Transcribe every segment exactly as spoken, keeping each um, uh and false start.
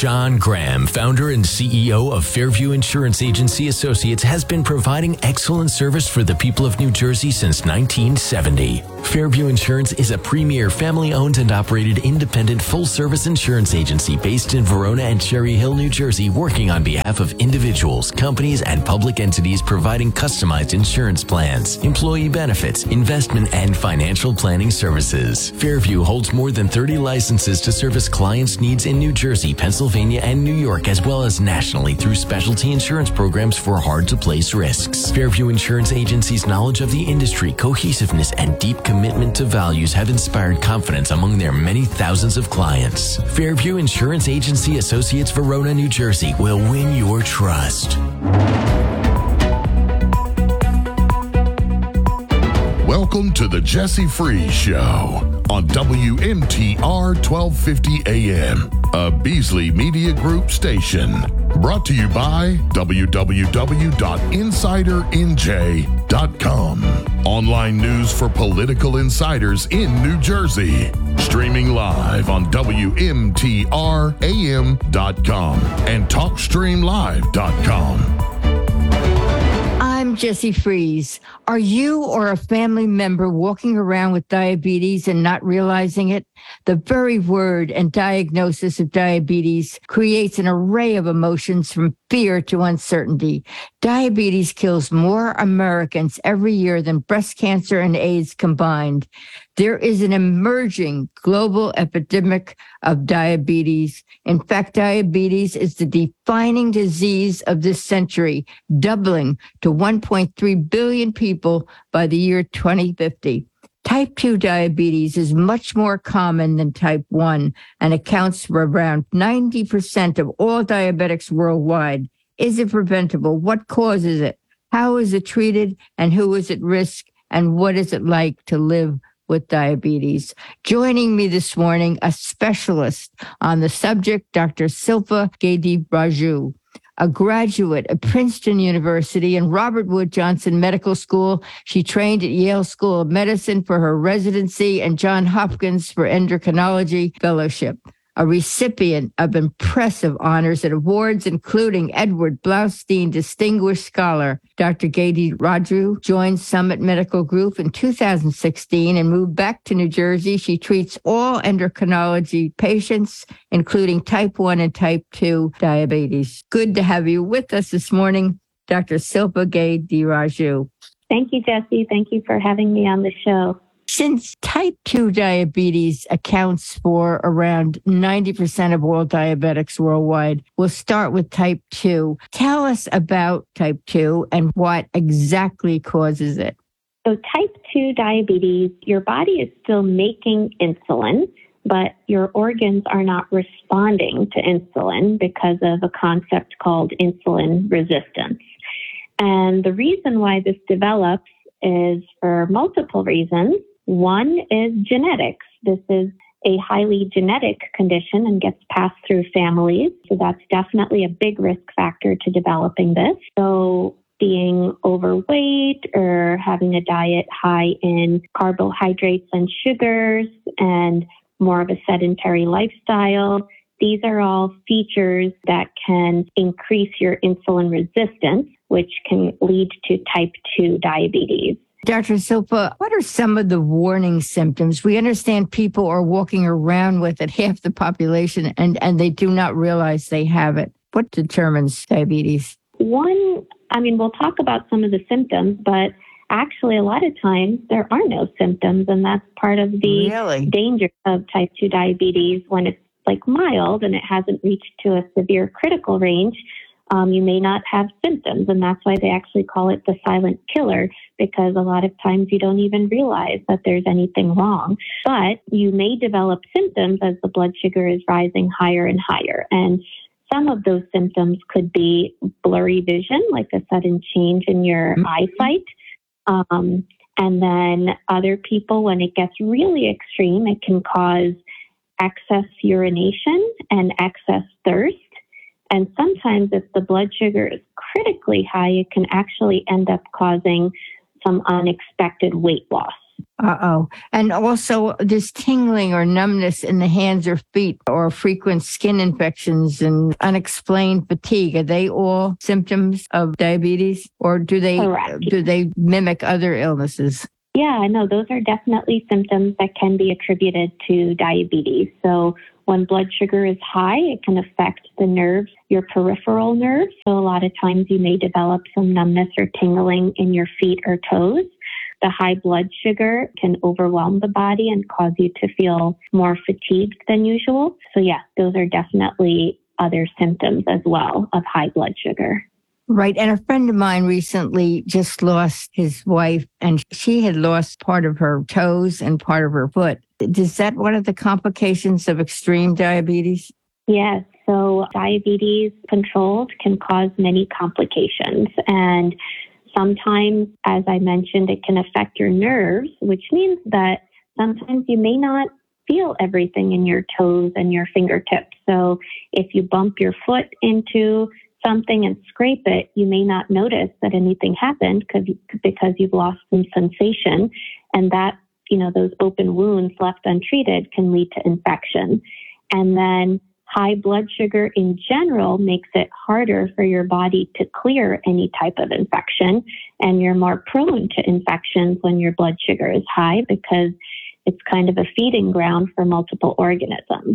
John Graham, founder and C E O of Fairview Insurance Agency Associates, has been providing excellent service for the people of New Jersey since nineteen seventy. Fairview Insurance is a premier family-owned and operated independent full-service insurance agency based in Verona and Cherry Hill, New Jersey, working on behalf of individuals, companies, and public entities providing customized insurance plans, employee benefits, investment, and financial planning services. Fairview holds more than thirty licenses to service clients' needs in New Jersey, Pennsylvania, and New York, as well as nationally through specialty insurance programs for hard-to-place risks. Fairview Insurance Agency's knowledge of the industry, cohesiveness, and deep commitment to values have inspired confidence among their many thousands of clients. Fairview Insurance Agency Associates, Verona, New Jersey, will win your trust. Welcome to the Jesse Freeze Show on W M T R twelve fifty A M, a Beasley Media Group station. Brought to you by w w w dot insider n j dot com. Online news for political insiders in New Jersey. Streaming live on w m t r a m dot com and talk stream live dot com. I'm Jesse Freeze. Are you or a family member walking around with diabetes and not realizing it? The very word and diagnosis of diabetes creates an array of emotions from fear to uncertainty. Diabetes kills more Americans every year than breast cancer and AIDS combined. There is an emerging global epidemic of diabetes. In fact, diabetes is the defining disease of this century, doubling to one point three billion people by the year twenty fifty. Type two diabetes is much more common than type one and accounts for around ninety percent of all diabetics worldwide. Is it preventable? What causes it? How is it treated? And who is at risk? And what is it like to live with diabetes? Joining me this morning, a specialist on the subject, Doctor Silpa Gaidaraju, a graduate of Princeton University and Robert Wood Johnson Medical School. She trained at Yale School of Medicine for her residency and Johns Hopkins for endocrinology fellowship. A recipient of impressive honors and awards, including Edward Blaustein Distinguished Scholar. Doctor Gaidaraju joined Summit Medical Group in two thousand sixteen and moved back to New Jersey. She treats all endocrinology patients, including type one and type two diabetes. Good to have you with us this morning, Doctor Silpa Gaidaraju. Thank you, Jesse. Thank you for having me on the show. Since type two diabetes accounts for around ninety percent of all diabetics worldwide, we'll start with type two. Tell us about type two and what exactly causes it. So type two diabetes, your body is still making insulin, but your organs are not responding to insulin because of a concept called insulin resistance. And the reason why this develops is for multiple reasons. One is genetics. This is a highly genetic condition and gets passed through families. So that's definitely a big risk factor to developing this. So being overweight or having a diet high in carbohydrates and sugars and more of a sedentary lifestyle, these are all features that can increase your insulin resistance, which can lead to type two diabetes. Doctor Silpa, what are some of the warning symptoms? We understand people are walking around with it, half the population, and, and they do not realize they have it. What determines diabetes? One, I mean, we'll talk about some of the symptoms, but actually a lot of times there are no symptoms, and that's part of the really? danger of type two diabetes. When it's like mild and it hasn't reached to a severe critical range, Um, you may not have symptoms, and that's why they actually call it the silent killer, because a lot of times you don't even realize that there's anything wrong. But you may develop symptoms as the blood sugar is rising higher and higher. And some of those symptoms could be blurry vision, like a sudden change in your mm-hmm. eyesight. Um, and then other people, when it gets really extreme, it can cause excess urination and excess thirst. And sometimes if the blood sugar is critically high, it can actually end up causing some unexpected weight loss. Uh-oh. And also this tingling or numbness in the hands or feet or frequent skin infections and unexplained fatigue. Are they all symptoms of diabetes, or do they Correct. do they mimic other illnesses? Yeah, no, those are definitely symptoms that can be attributed to diabetes. So when blood sugar is high, it can affect the nerves, your peripheral nerves. So a lot of times you may develop some numbness or tingling in your feet or toes. The high blood sugar can overwhelm the body and cause you to feel more fatigued than usual. So yeah, those are definitely other symptoms as well of high blood sugar. Right. And a friend of mine recently just lost his wife, and she had lost part of her toes and part of her foot. Is that one of the complications of extreme diabetes? Yes. So diabetes controlled can cause many complications. And sometimes, as I mentioned, it can affect your nerves, which means that sometimes you may not feel everything in your toes and your fingertips. So if you bump your foot into something and scrape it, you may not notice that anything happened because because you've lost some sensation, and that, you know, those open wounds left untreated can lead to infection. And then high blood sugar in general makes it harder for your body to clear any type of infection, and you're more prone to infections when your blood sugar is high because it's kind of a feeding ground for multiple organisms.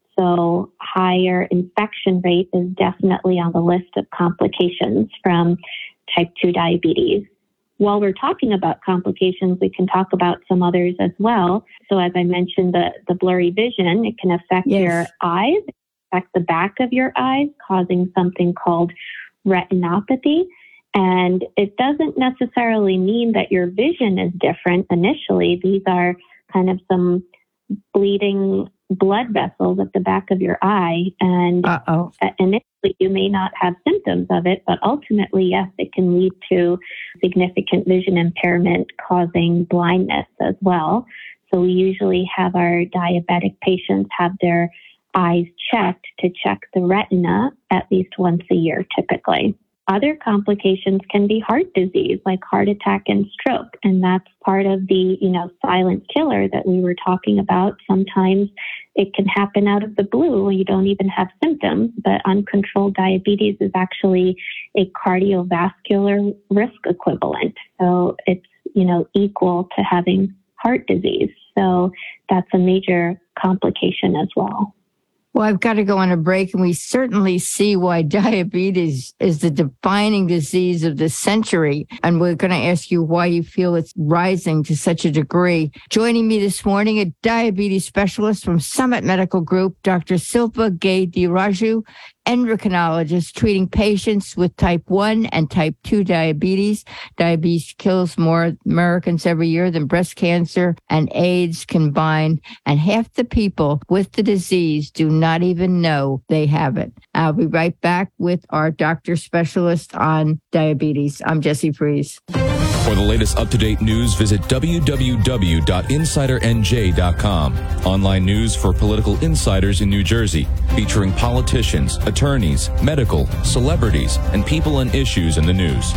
So higher infection rate is definitely on the list of complications from type two diabetes. While we're talking about complications, we can talk about some others as well. So as I mentioned, the, the blurry vision, it can affect Yes. your eyes, affect the back of your eyes, causing something called retinopathy. And it doesn't necessarily mean that your vision is different initially. These are kind of some bleeding blood vessels at the back of your eye. And Uh-oh. initially you may not have symptoms of it, but ultimately, yes, it can lead to significant vision impairment causing blindness as well. So we usually have our diabetic patients have their eyes checked to check the retina at least once a year typically. Other complications can be heart disease, like heart attack and stroke. And that's part of the, you know, silent killer that we were talking about. Sometimes it can happen out of the blue when you don't even have symptoms, but uncontrolled diabetes is actually a cardiovascular risk equivalent. So it's, you know, equal to having heart disease. So that's a major complication as well. Well, I've got to go on a break, and we certainly see why diabetes is the defining disease of the century. And we're going to ask you why you feel it's rising to such a degree. Joining me this morning, a diabetes specialist from Summit Medical Group, Doctor Silpa Gaidaraju, endocrinologist treating patients with type one and type two diabetes. Diabetes kills more Americans every year than breast cancer and AIDS combined, and half the people with the disease do not even know they have it. I'll be right back with our doctor specialist on diabetes. I'm Jessie Fries. For the latest up-to-date news, visit w w w dot insider n j dot com. Online news for political insiders in New Jersey, featuring politicians, attorneys, medical, celebrities, and people and issues in the news.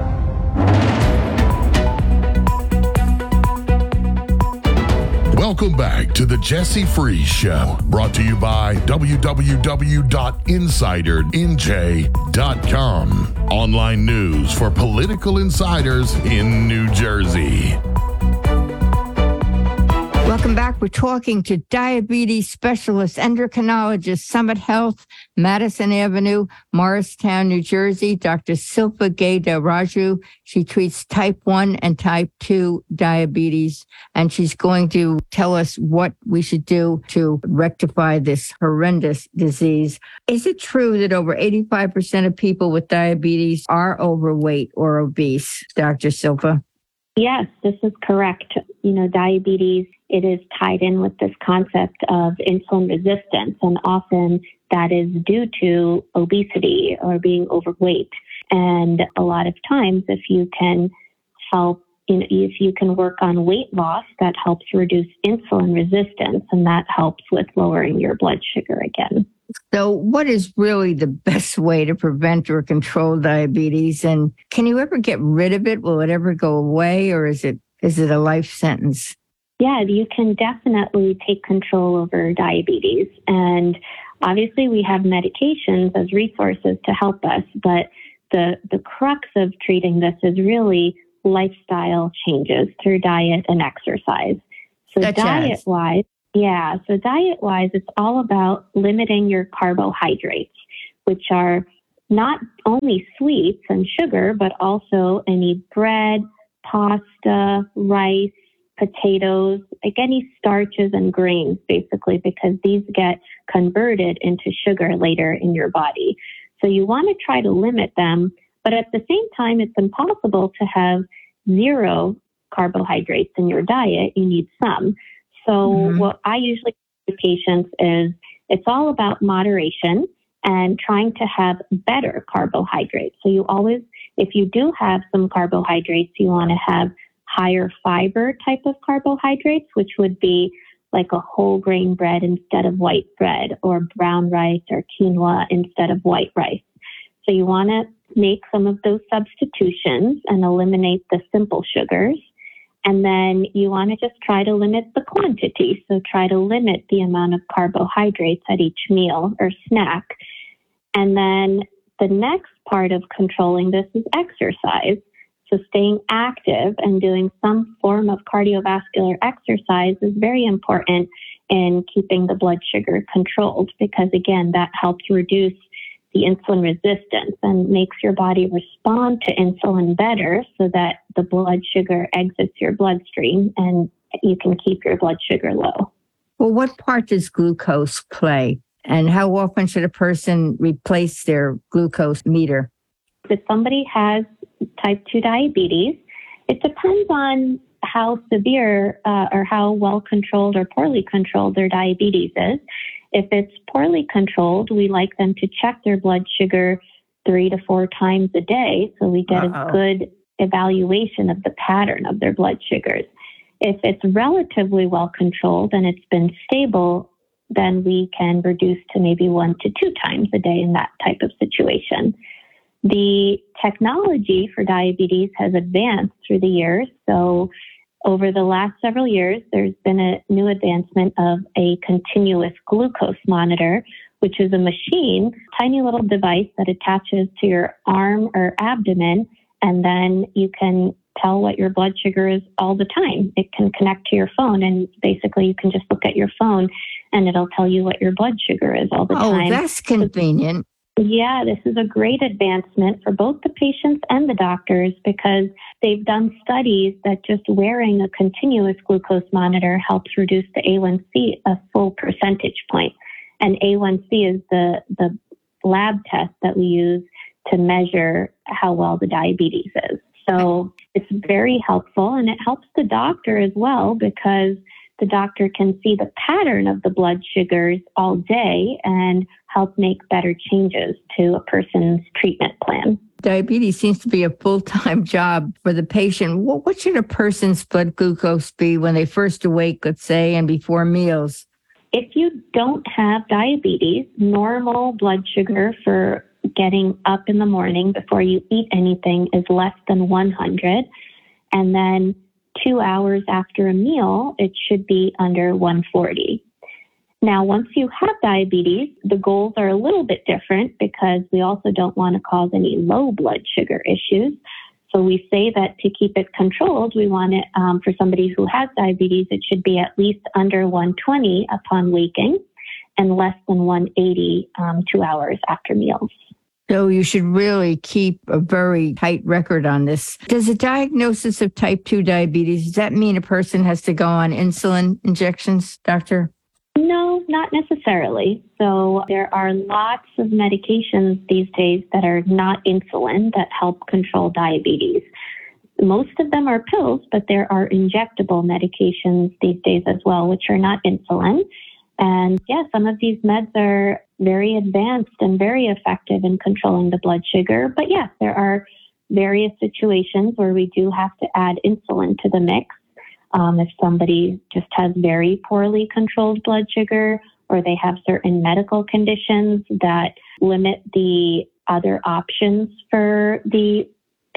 Welcome back to the Jessie Fries Show, brought to you by w w w dot insider n j dot com. Online news for political insiders in New Jersey. Welcome back. We're talking to diabetes specialist, endocrinologist, Summit Health, Madison Avenue, Morristown, New Jersey, Doctor Silpa Gaidaraju. She treats type one and type two diabetes, and she's going to tell us what we should do to rectify this horrendous disease. Is it true that over eighty-five percent of people with diabetes are overweight or obese, Doctor Silpa? Yes, this is correct. You know, diabetes, it is tied in with this concept of insulin resistance, and often that is due to obesity or being overweight. And a lot of times, if you can help, you know, if you can work on weight loss, that helps reduce insulin resistance, and that helps with lowering your blood sugar again. So what is really the best way to prevent or control diabetes? And can you ever get rid of it? Will it ever go away, or is it is it a life sentence? Yeah, you can definitely take control over diabetes. And obviously we have medications as resources to help us, but the, the crux of treating this is really lifestyle changes through diet and exercise. So Such diet-wise, yeah, so diet-wise, it's all about limiting your carbohydrates, which are not only sweets and sugar, but also any bread, pasta, rice, potatoes, like any starches and grains, basically, because these get converted into sugar later in your body. So you want to try to limit them, but at the same time, it's impossible to have zero carbohydrates in your diet. You need some. So mm-hmm. what I usually do with patients is it's all about moderation and trying to have better carbohydrates. So you always, if you do have some carbohydrates, you want to have higher fiber type of carbohydrates, which would be like a whole grain bread instead of white bread, or brown rice or quinoa instead of white rice. So you want to make some of those substitutions and eliminate the simple sugars. And then you want to just try to limit the quantity. So try to limit the amount of carbohydrates at each meal or snack. And then the next part of controlling this is exercise. So staying active and doing some form of cardiovascular exercise is very important in keeping the blood sugar controlled, because again, that helps reduce the insulin resistance and makes your body respond to insulin better so that the blood sugar exits your bloodstream and you can keep your blood sugar low. Well, what part does glucose play? And how often should a person replace their glucose meter? If somebody has type two diabetes, it depends on how severe uh, or how well controlled or poorly controlled their diabetes is. If it's poorly controlled, we like them to check their blood sugar three to four times a day so we get Uh-oh. a good evaluation of the pattern of their blood sugars. If it's relatively well controlled and it's been stable, then we can reduce to maybe one to two times a day in that type of situation. The technology for diabetes has advanced through the years. So over the last several years, there's been a new advancement of a continuous glucose monitor, which is a machine, tiny little device that attaches to your arm or abdomen, and then you can tell what your blood sugar is all the time. It can connect to your phone, and basically you can just look at your phone and it'll tell you what your blood sugar is all the oh, time. Oh, that's convenient. Yeah, this is a great advancement for both the patients and the doctors, because they've done studies that just wearing a continuous glucose monitor helps reduce the A one C a full percentage point. And A one C is the, the lab test that we use to measure how well the diabetes is. So it's very helpful, and it helps the doctor as well, because the doctor can see the pattern of the blood sugars all day and help make better changes to a person's treatment plan. Diabetes seems to be a full-time job for the patient. What, what should a person's blood glucose be when they first awake, let's say, and before meals? If you don't have diabetes, normal blood sugar for getting up in the morning before you eat anything is less than one hundred. And then two hours after a meal, it should be under one forty. Now, once you have diabetes, the goals are a little bit different, because we also don't want to cause any low blood sugar issues. So we say that to keep it controlled, we want it, um, for somebody who has diabetes, it should be at least under one twenty upon waking and less than one eighty um, two hours after meals. So you should really keep a very tight record on this. Does a diagnosis of type two diabetes, does that mean a person has to go on insulin injections, doctor? No, not necessarily. So there are lots of medications these days that are not insulin that help control diabetes. Most of them are pills, but there are injectable medications these days as well, which are not insulin. And yeah, some of these meds are very advanced and very effective in controlling the blood sugar. But yes, there are various situations where we do have to add insulin to the mix. Um, if somebody just has very poorly controlled blood sugar, or they have certain medical conditions that limit the other options for the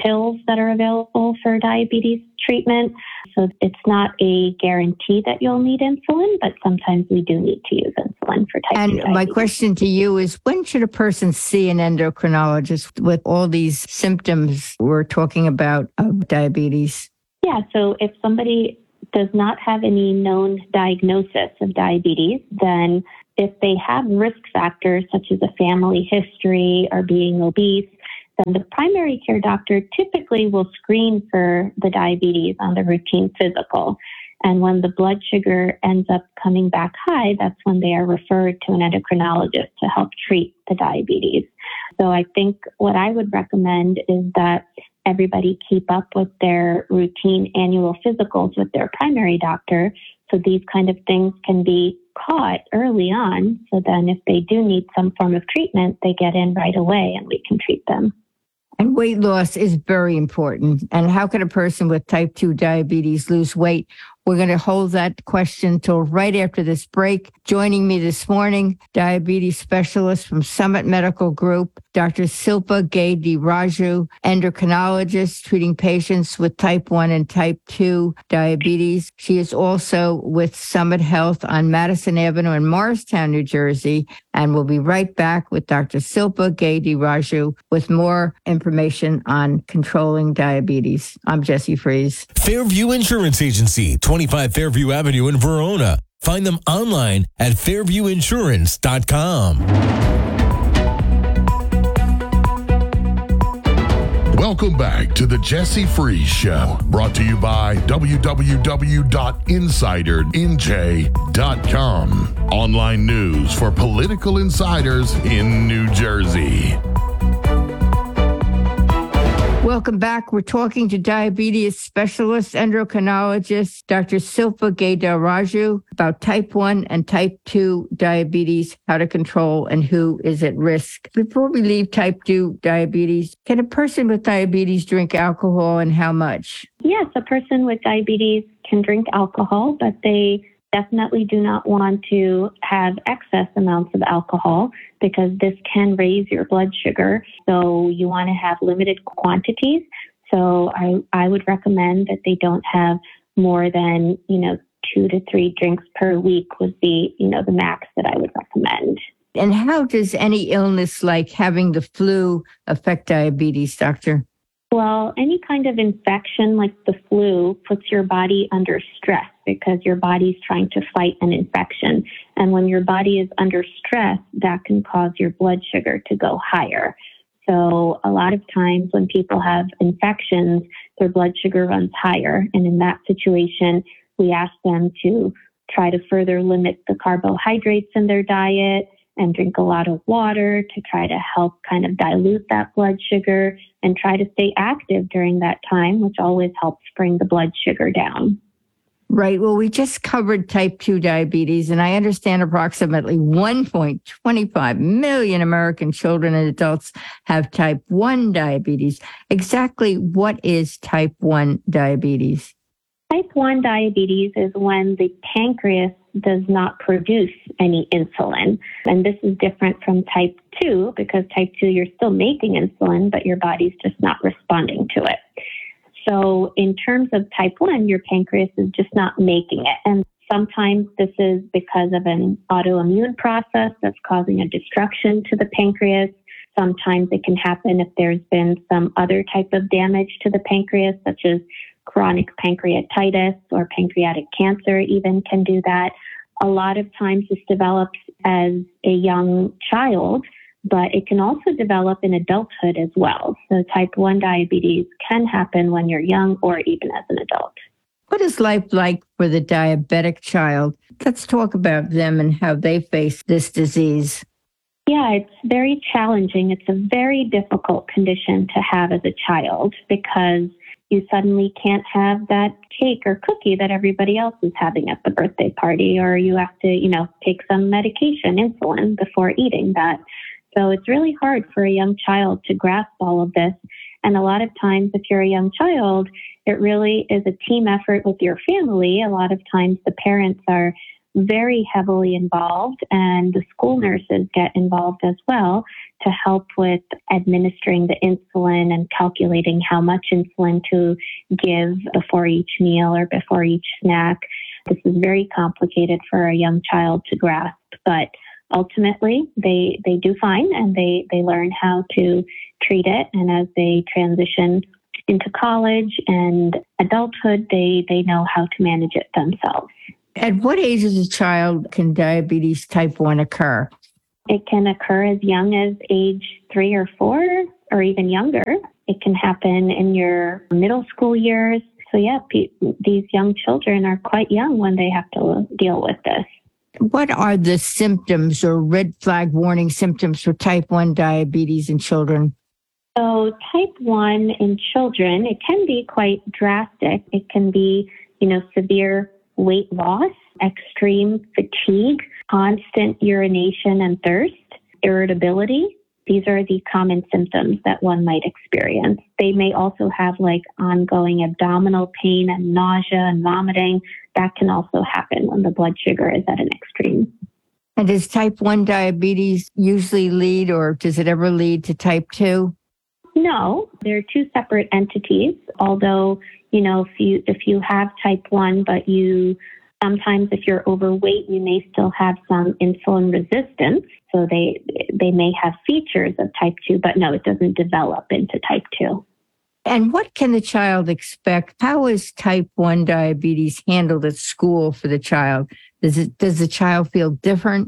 pills that are available for diabetes treatment. So it's not a guarantee that you'll need insulin, but sometimes we do need to use insulin for type and two diabetes. My question to you is, when should a person see an endocrinologist with all these symptoms we're talking about of diabetes? Yeah, so if somebody does not have any known diagnosis of diabetes, then if they have risk factors such as a family history or being obese, then the primary care doctor typically will screen for the diabetes on the routine physical. And when the blood sugar ends up coming back high, that's when they are referred to an endocrinologist to help treat the diabetes. So I think what I would recommend is that everybody keep up with their routine annual physicals with their primary doctor, so these kind of things can be caught early on. So then if they do need some form of treatment, they get in right away and we can treat them. And weight loss is very important. And how can a person with type two diabetes lose weight? We're going to hold that question till right after this break. Joining me this morning, diabetes specialist from Summit Medical Group, Doctor Silpa Gay-DiRaju, endocrinologist treating patients with type one and type two diabetes. She is also with Summit Health on Madison Avenue in Morristown, New Jersey. And we'll be right back with Doctor Silpa Gay-DiRaju with more information on controlling diabetes. I'm Jessie Fries. Fairview Insurance Agency, twenty-five Fairview Avenue in Verona. Find them online at fairview insurance dot com. Welcome back to the Jessie Fries Show, brought to you by w w w dot insider n j dot com. Online news for political insiders in New Jersey. Welcome back. We're talking to diabetes specialist endocrinologist Doctor Silpa Gay-DiRaju about type one and type two diabetes, how to control and who is at risk. Before we leave type two diabetes, can a person with diabetes drink alcohol and how much? Yes, a person with diabetes can drink alcohol, but they definitely do not want to have excess amounts of alcohol because this can raise your blood sugar. So you want to have limited quantities. So I, I would recommend that they don't have more than, you know, two to three drinks per week would be, you know, the max that I would recommend. And how does any illness like having the flu affect diabetes, doctor? Well, any kind of infection like the flu puts your body under stress because your body's trying to fight an infection. And when your body is under stress, that can cause your blood sugar to go higher. So a lot of times when people have infections, their blood sugar runs higher. And in that situation, we ask them to try to further limit the carbohydrates in their diet and drink a lot of water to try to help kind of dilute that blood sugar and try to stay active during that time, which always helps bring the blood sugar down. Right. Well, we just covered type two diabetes, and I understand approximately one point two five million American children and adults have type one diabetes. Exactly what is type one diabetes? Type one diabetes is when the pancreas does not produce any insulin. And this is different from type two because type two, you're still making insulin, but your body's just not responding to it. So in terms of type one, your pancreas is just not making it. And sometimes this is because of an autoimmune process that's causing a destruction to the pancreas. Sometimes it can happen if there's been some other type of damage to the pancreas, such as chronic pancreatitis or pancreatic cancer even can do that. A lot of times this develops as a young child, but it can also develop in adulthood as well. So type one diabetes can happen when you're young or even as an adult. What is life like for the diabetic child? Let's talk about them and how they face this disease. Yeah, it's very challenging. It's a very difficult condition to have as a child because you suddenly can't have that cake or cookie that everybody else is having at the birthday party, or you have to, you know, take some medication, insulin, before eating that. So it's really hard for a young child to grasp all of this. And a lot of times, if you're a young child, it really is a team effort with your family. A lot of times the parents are very heavily involved, and the school nurses get involved as well to help with administering the insulin and calculating how much insulin to give before each meal or before each snack. This is very complicated for a young child to grasp, but ultimately they they do fine, and they, they learn how to treat it. And as they transition into college and adulthood, they, they know how to manage it themselves. At what age as a child can diabetes type one occur? It can occur as young as age three or four, or even younger. It can happen in your middle school years. So yeah, pe- these young children are quite young when they have to deal with this. What are the symptoms or red flag warning symptoms for type one diabetes in children? So type one in children, it can be quite drastic. It can be, you know, severe weight loss, extreme fatigue, constant urination and thirst, irritability. These are the common symptoms that one might experience. They may also have like ongoing abdominal pain and nausea and vomiting. That can also happen when the blood sugar is at an extreme. And does type one diabetes usually lead, or does it ever lead to type two? No, they're two separate entities. Although, you know, if you if you have type one, but you sometimes if you're overweight, you may still have some insulin resistance. So they they may have features of type two, but no, it doesn't develop into type two. And what can the child expect? How is type one diabetes handled at school for the child? Does it does the child feel different?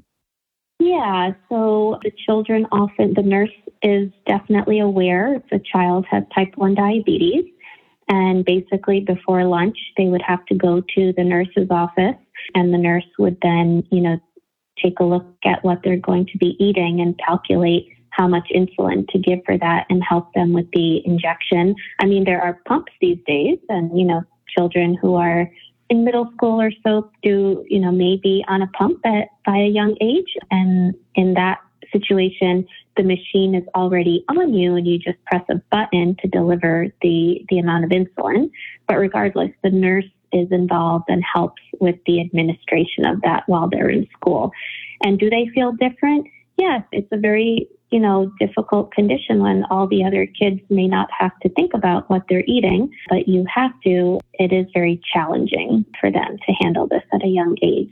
Yeah, so the children often, the nurse is definitely aware if the child has type one diabetes. And basically before lunch, they would have to go to the nurse's office, and the nurse would then, you know, take a look at what they're going to be eating and calculate how much insulin to give for that and help them with the injection. I mean, there are pumps these days, and, you know, children who are in middle school or so do, you know, maybe on a pump at, by a young age. And in that situation, the machine is already on you and you just press a button to deliver the, the amount of insulin. But regardless, the nurse is involved and helps with the administration of that while they're in school. And do they feel different? Yes, it's a very, you know, difficult condition when all the other kids may not have to think about what they're eating, but you have to. It is very challenging for them to handle this at a young age.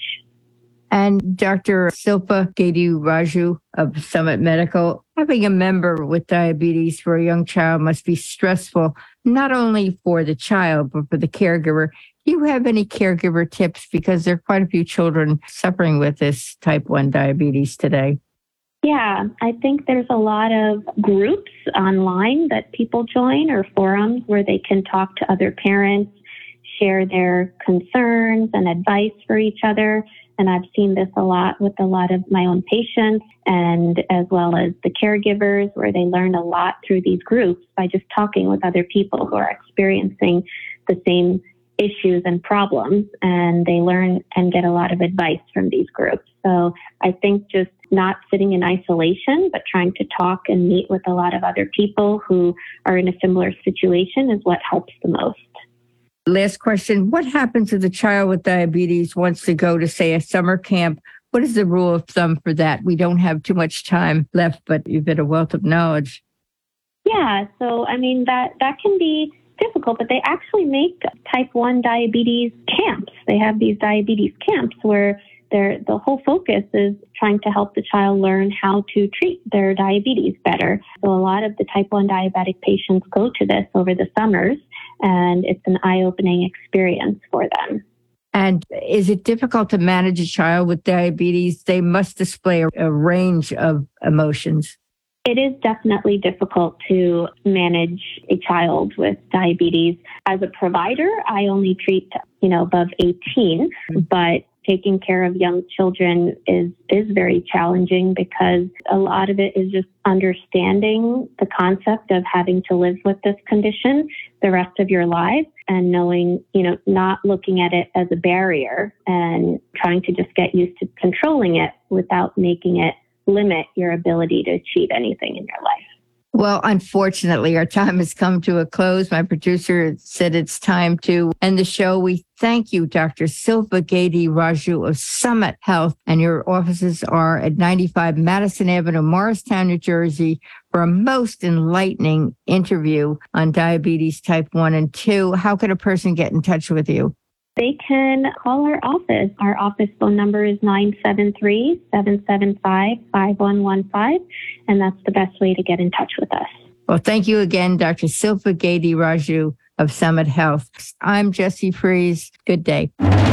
And Doctor Silpa Gedi-Raju of Summit Medical, having a member with diabetes for a young child must be stressful, not only for the child, but for the caregiver. Do you have any caregiver tips? Because there are quite a few children suffering with this type one diabetes today. Yeah, I think there's a lot of groups online that people join, or forums where they can talk to other parents, share their concerns and advice for each other. And I've seen this a lot with a lot of my own patients, and as well as the caregivers, where they learn a lot through these groups by just talking with other people who are experiencing the same issues and problems, and they learn and get a lot of advice from these groups. So I think just not sitting in isolation, but trying to talk and meet with a lot of other people who are in a similar situation is what helps the most. Last question. What happens if the child with diabetes wants to go to, say, a summer camp? What is the rule of thumb for that? We don't have too much time left, but you've got a wealth of knowledge. Yeah, so I mean, that, that can be difficult, but they actually make type one diabetes camps. They have these diabetes camps where they're, the whole focus is trying to help the child learn how to treat their diabetes better. So a lot of the type one diabetic patients go to this over the summers, and it's an eye-opening experience for them. And is it difficult to manage a child with diabetes? They must display a, a range of emotions. It is definitely difficult to manage a child with diabetes. As a provider, I only treat, you know, above eighteen, but taking care of young children is, is very challenging because a lot of it is just understanding the concept of having to live with this condition the rest of your life, and knowing, you know, not looking at it as a barrier and trying to just get used to controlling it without making it limit your ability to achieve anything in your life. Well, unfortunately, our time has come to a close. My producer said it's time to end the show. We thank you, Doctor Silva Gedi Raju of Summit Health, and your offices are at ninety-five Madison Avenue, Morristown, New Jersey, for a most enlightening interview on diabetes type one and two. How can a person get in touch with you? They can call our office. Our office phone number is nine seven three, seven seven five, five one one five, and that's the best way to get in touch with us. Well, thank you again, Doctor Silva Gedi Raju of Summit Health. I'm Jessie Freeze. Good day.